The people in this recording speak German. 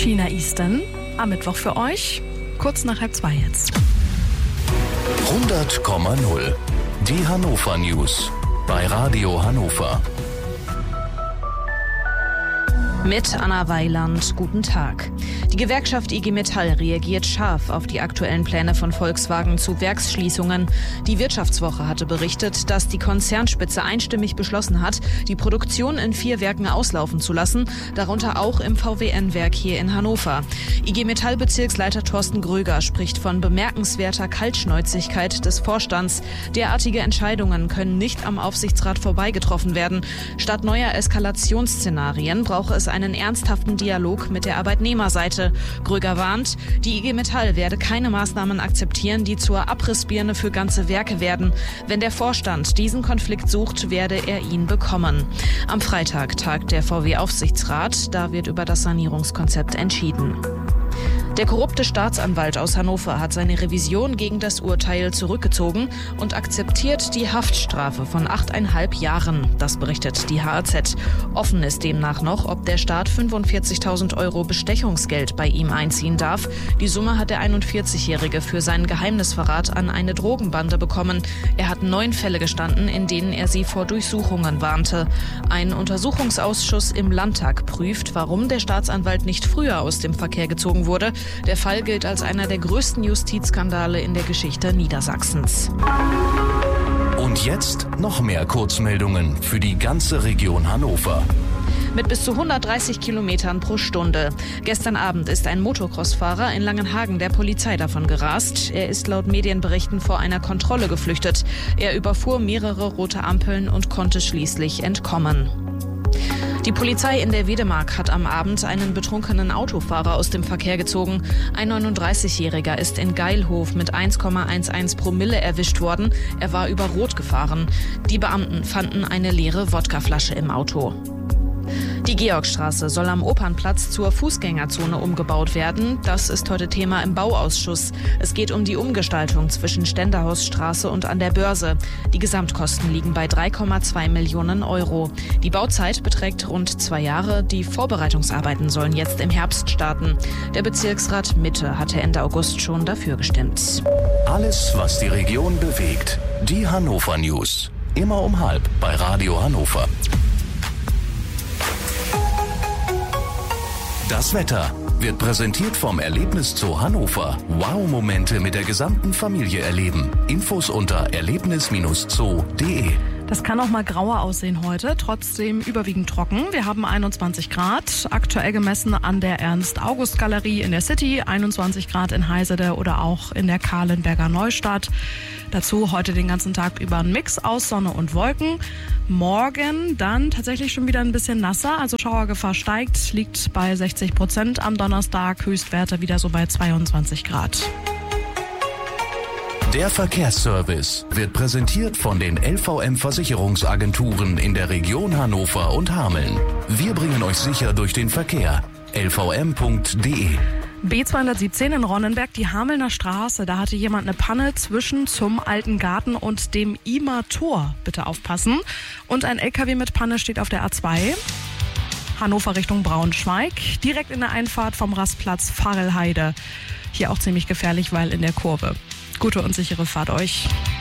China Eastern am Mittwoch für euch, kurz nach 1:30 jetzt. 100,0. Die Hannover News bei Radio Hannover. Mit Anna Weiland, guten Tag. Die Gewerkschaft IG Metall reagiert scharf auf die aktuellen Pläne von Volkswagen zu Werksschließungen. Die Wirtschaftswoche hatte berichtet, dass die Konzernspitze einstimmig beschlossen hat, die Produktion in 4 Werken auslaufen zu lassen, darunter auch im VWN-Werk hier in Hannover. IG Metall-Bezirksleiter Thorsten Gröger spricht von bemerkenswerter Kaltschnäuzigkeit des Vorstands. Derartige Entscheidungen können nicht am Aufsichtsrat vorbei getroffen werden. Statt neuer Eskalationsszenarien brauche es einen ernsthaften Dialog mit der Arbeitnehmerseite. Gröger warnt, die IG Metall werde keine Maßnahmen akzeptieren, die zur Abrissbirne für ganze Werke werden. Wenn der Vorstand diesen Konflikt sucht, werde er ihn bekommen. Am Freitag tagt der VW-Aufsichtsrat. Da wird über das Sanierungskonzept entschieden. Der korrupte Staatsanwalt aus Hannover hat seine Revision gegen das Urteil zurückgezogen und akzeptiert die Haftstrafe von 8,5 Jahren. Das berichtet die HAZ. Offen ist demnach noch, ob der Staat 45.000 € Bestechungsgeld bei ihm einziehen darf. Die Summe hat der 41-Jährige für seinen Geheimnisverrat an eine Drogenbande bekommen. Er hat 9 Fälle gestanden, in denen er sie vor Durchsuchungen warnte. Ein Untersuchungsausschuss im Landtag prüft, warum der Staatsanwalt nicht früher aus dem Verkehr gezogen wurde. Der Fall gilt als einer der größten Justizskandale in der Geschichte Niedersachsens. Und jetzt noch mehr Kurzmeldungen für die ganze Region Hannover. Mit bis zu 130 Kilometern pro Stunde. Gestern Abend ist ein Motocross-Fahrer in Langenhagen der Polizei davon gerast. Er ist laut Medienberichten vor einer Kontrolle geflüchtet. Er überfuhr mehrere rote Ampeln und konnte schließlich entkommen. Die Polizei in der Wedemark hat am Abend einen betrunkenen Autofahrer aus dem Verkehr gezogen. Ein 39-Jähriger ist in Geilhof mit 1,11 Promille erwischt worden. Er war über Rot gefahren. Die Beamten fanden eine leere Wodkaflasche im Auto. Die Georgstraße soll am Opernplatz zur Fußgängerzone umgebaut werden. Das ist heute Thema im Bauausschuss. Es geht um die Umgestaltung zwischen Ständerhausstraße und an der Börse. Die Gesamtkosten liegen bei 3,2 Millionen €. Die Bauzeit beträgt rund 2 Jahre. Die Vorbereitungsarbeiten sollen jetzt im Herbst starten. Der Bezirksrat Mitte hatte Ende August schon dafür gestimmt. Alles, was die Region bewegt. Die Hannover News. Immer um 12:30 bei Radio Hannover. Das Wetter wird präsentiert vom Erlebniszoo Hannover. Wow-Momente mit der gesamten Familie erleben. Infos unter erlebnis-zoo.de. Das kann auch mal grauer aussehen heute, trotzdem überwiegend trocken. Wir haben 21 Grad, aktuell gemessen an der Ernst-August-Galerie in der City, 21 Grad in Heisede oder auch in der Kahlenberger Neustadt. Dazu heute den ganzen Tag über ein Mix aus Sonne und Wolken. Morgen dann tatsächlich schon wieder ein bisschen nasser, also Schauergefahr steigt, liegt bei 60%. Am Donnerstag Höchstwerte wieder so bei 22 Grad. Der Verkehrsservice wird präsentiert von den LVM-Versicherungsagenturen in der Region Hannover und Hameln. Wir bringen euch sicher durch den Verkehr. lvm.de. B217 in Ronnenberg, die Hamelner Straße. Da hatte jemand eine Panne zwischen zum Alten Garten und dem Imer Tor. Bitte aufpassen. Und ein LKW mit Panne steht auf der A2. Hannover Richtung Braunschweig. Direkt in der Einfahrt vom Rastplatz Pfarrelheide. Hier auch ziemlich gefährlich, weil in der Kurve. Gute und sichere Fahrt euch.